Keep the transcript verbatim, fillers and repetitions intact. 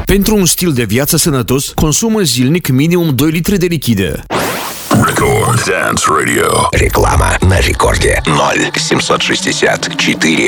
Pentru un stil de viață sănătos, consumă zilnic minimum doi litri de lichide. Record Dance Radio. Реклама на рекорде. ноль семьсот шестьдесят четыре